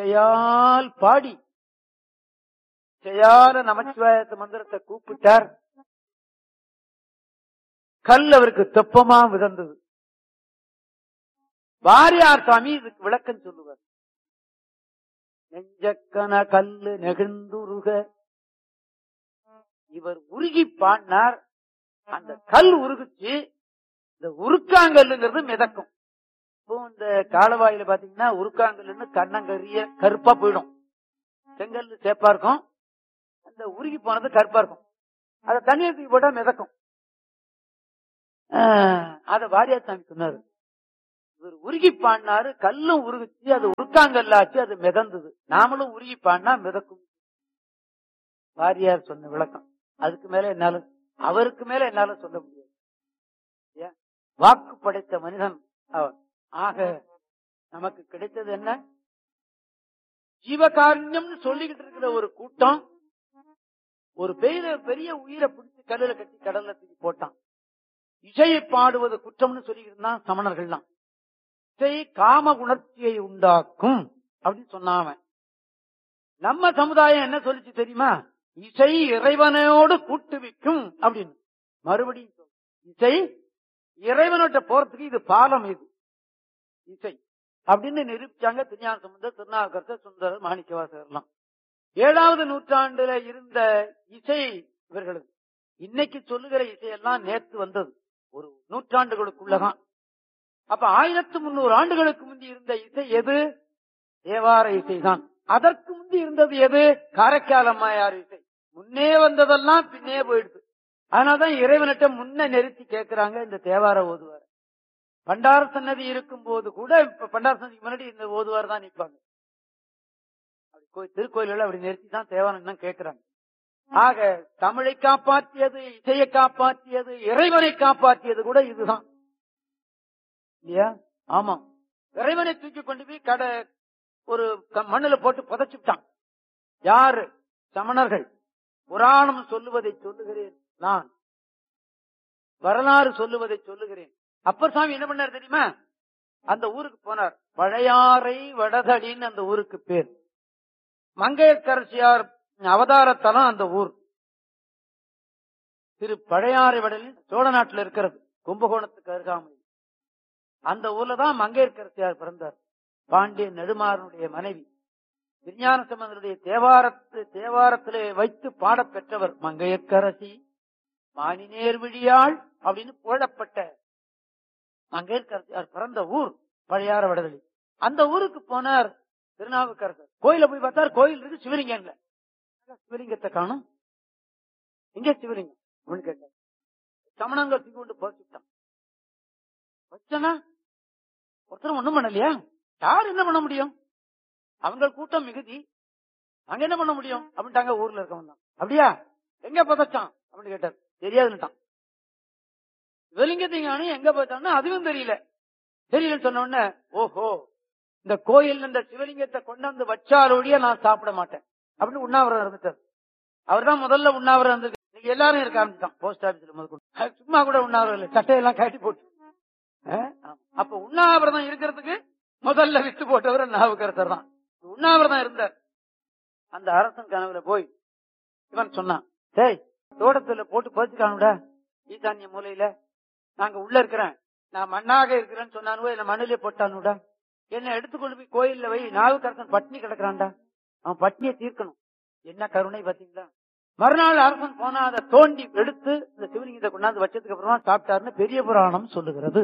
இசையால் பாடி இசையால நமச்சிவாயத்து மந்திரத்தை கூப்பிட்டார். கல் அவருக்கு தெப்பமா விதந்தது. வாரியார் சாமி இதுக்கு விளக்கம் சொல்லுவார். நெஞ்சக்கன கல்லு நெகிழ்ந்துருக, இவர் உருகி பாடினார். அந்த கல் உருகுச்சு. இந்த உருக்காங்கல்லுங்கிறது மிதக்கும். இப்போ இந்த காலவாயில பாத்தீங்கன்னா உருக்காங்கல்லுன்னு கண்ணங்கரிய கருப்பா போயிடும். செங்கல் சேப்பா இருக்கும், அந்த உருகி போனது கருப்பா இருக்கும். அதை தண்ணீர் தூக்கி போட்டா மிதக்கும். அத வாரியார் சாமி சொன்னாரு. இவர் உருகி பாடினாரு, கல்லும் உருகுச்சு, அது உருக்காங்கல்லாச்சு, அது மிதந்தது. நாமளும் உருகி பாடினா மிதக்கும். வாரியார் சொன்ன விளக்கம். அதுக்கு மேல என்னால, அவருக்கு மேல என்னால சொல்ல முடியாது. வாக்கு படைத்த மனிதன் அவர். ஆக நமக்கு கிடைத்தது என்ன? ஜீவகாருண்யம் சொல்லிக்கிட்டு இருக்கிற ஒரு கூட்டம் ஒரு பெரிய உயிரை பிடிச்சு கல்லுல கட்டி கடல்ல தூக்கி போட்டான். இசையை பாடுவது குற்றம்னு சொல்லிக்கிட்டு இருந்தான் சமணர்கள்லாம். இசை காம உணர்ச்சியை உண்டாக்கும் அப்படின்னு சொன்னாவன். நம்ம சமுதாயம் என்ன சொல்லிச்சு தெரியுமா? இசை இறைவனோடு கூட்டுவிக்கும் அப்படின்னு. மறுபடியும் இசை இறைவனோட்ட போறதுக்கு இது பாலம், இது இசை அப்படின்னு நிரூபிச்சாங்க திருஞான சம்பந்தர், திருநாவுக்கரசர், சுந்தரர், மாணிக்கவாசகர்லாம். 7வது நூற்றாண்டுல இருந்த இசை இவர்களுக்கு. இன்னைக்கு சொல்லுகிற இசையெல்லாம் நேற்று வந்தது, ஒரு நூற்றாண்டுகளுக்குள்ளதான். அப்ப 1300 ஆண்டுகளுக்கு முந்தி இருந்த இசை எது? தேவார இசைதான். அதற்கு முந்தி இருந்தது எது? காரைக்கால் அம்மையார் இசை. முன்னே வந்ததெல்லாம் பின்னே போயிடுது. அதனாலதான் இறைவனிட்ட முன்ன நிறுத்தி கேட்கிறாங்க இந்த தேவார ஓதுவார். பண்டார சன்னதி இருக்கும் போது கூட, இப்ப பண்டார சன்னதிக்கு முன்னாடி இந்த ஓதுவார் தான் நிற்பாங்க. திருக்கோயில்கள் அப்படி நிறுத்தி தான் தேவாரம் கேட்கிறாங்க. ஆக தமிழை காப்பாற்றியது, இசையை காப்பாற்றியது, இறைவனை காப்பாற்றியது கூட இதுதான் இல்லையா? ஆமா, இறைவனை தூக்கி கொண்டு போய் ஒரு மண்ணுல போட்டு புதைச்சுட்டான். யாரு? சமணர்கள். புராணம் சொல்லுவதை சொல்லுகிறேன் நான், வரலாறு சொல்லுவதை சொல்லுகிறேன். அப்பர் சாமி என்ன பண்ணார் தெரியுமா? அந்த ஊருக்கு போனார். பழையாறை வடதடின்னு அந்த ஊருக்கு பேர். மங்கையர்க்கரசியார் அவதாரத்தலம் அந்த ஊர். திரு பழையாறை வடலில் சோழ நாட்டில் இருக்கிறது, கும்பகோணத்துக்கு அருகாமை. அந்த ஊர்ல தான் மங்கையர்க்கரசியார் பிறந்தார். பாண்டிய நெடுமாறனுடைய மனைவி. திருஞான சம்பந்தருடைய தேவாரத்திலே வைத்து பாட பெற்றவர் மங்கையர்க்கரசி மானினேர் விழியாள் அப்படின்னு புகழப்பட்ட மங்கையர்க்கரசியார் பிறந்த ஊர் பழையாற வடதளி. அந்த ஊருக்கு போனார் திருநாவுக்கரசர். கோயில போய் பார்த்தார், கோயில் இருக்கு, சிவலிங்கம் இல்ல. சிவலிங்கத்தை காணும், எங்க சிவலிங்கம் அப்படின்னு கேட்டார். சமணங்கள் தூக்கி கொண்டு போச்சுட்டான். வச்சனா ஒருத்தரும் ஒண்ணும் பண்ணலையா? யார் என்ன பண்ண முடியும்? அவங்க கூட்டம் மிகுதி, அங்க என்ன பண்ண முடியும் அப்படின்ட்டாங்க. ஊர்ல இருக்கவங்க தான். அப்படியா, எங்க புதைச்சான் அப்படின்னு கேட்டார். தெரியாதுன்னுட்டான். சிவலிங்கத்தையும் எங்க போச்சான்னு அதுவும் தெரியலன்னு சொன்ன உடனே, ஓஹோ, இந்த கோயில் இந்த சிவலிங்கத்தை கொண்டாந்து வச்சாலோடிய நான் சாப்பிட மாட்டேன் அப்படின்னு உண்ணாவிரதம் இருந்துட்டார். அவர் தான் முதல்ல உண்ணாவிரதம் இருந்திருக்கு. நீங்க எல்லாரும் இருக்க ஆரம்பிச்சான். போஸ்ட் ஆபீஸ்ல முதல் சும்மா கூட உண்ணாவிரதம் இல்லை, சட்டையெல்லாம் கட்டி போட்டு. அப்ப உண்ணாவிரதம் இருக்கிறதுக்கு முதல்ல வித்து போட்டவர் நாவுக்கரசர் தான். உண்ணாவிரதம் இருந்தார். அந்த அரசன் கனவுல போய் இவன் சொன்னான், டேய் தோட்டத்துல போட்டு போச்சுக்கானுடா ஈசான்ய மூலையில, நாங்க உள்ள இருக்கிறேன், நான் மண்ணாக இருக்கிறேன்னு சொன்னானுவோ, என்ன மண்ணிலே போட்டானுடா, என்ன எடுத்துக்கொண்டு போய் கோயில்ல வை, நாவுக்கரசன் பட்னி கிடக்குறான்டா, அவன் பட்னியை தீர்க்கணும். என்ன கருணை பாத்தீங்களா? மறுநாள் அரசன் போனா அதை தோண்டி எடுத்து இந்த சிவலிங்கத்தை கொண்டாந்து வச்சதுக்கு அப்புறமா சாப்பிட்டாருன்னு பெரிய புராணம் சொல்லுகிறது.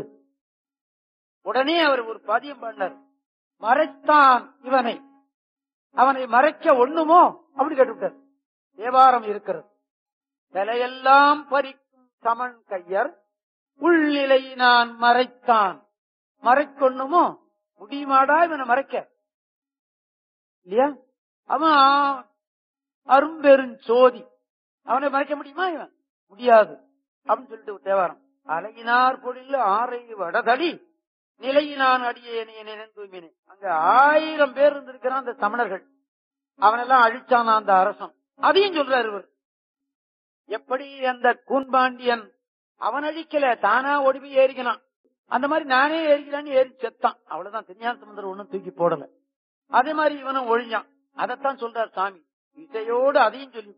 உடனே அவர் ஒரு பதியம் பண்ணார். மறைத்தான் இவனை, அவனை மறைக்க ஒண்ணுமோ அப்படி கேட்டுவிட்டார். தேவாரம் இருக்கிறது. தலையெல்லாம் பறிக்கும் சமன் கையர் உள்நிலை நான் மறைத்தான், மறைக்கொண்ணுமோ முடியுமாடா இவனை மறைக்க இல்லையா? அவன் அரும்பெருஞ்சோதி, அவனை மறைக்க முடியுமா? இவன் முடியாது அப்படின்னு சொல்லிட்டு தேவாரம். அழகினார் பொழில் ஆரை வடதளி நிலையினான் அடியேனே நினைந்தூமினே. அங்க 1000 பேர் இருந்திருக்கிறான் அந்த சமணர்கள். அவனெல்லாம் அழிச்சானா அந்த அரசன். அதையும் சொல்றாரு இவர். எப்படி அந்த கூன்பாண்டியன் அவன் அழிக்கல, தானா ஓடிவி ஏறிக்கிறான். அந்த மாதிரி நானே ஏறிக்கிறான்னு ஏறி செத்தான். அவ்வளவுதான். திருஞான சம்பந்தர் ஒண்ணும் தூக்கி போடல. அதே மாதிரி இவனும் ஒழிஞ்சான். அதைத்தான் சொல்றார் சாமி. இசையோடு அதையும் சொல்லி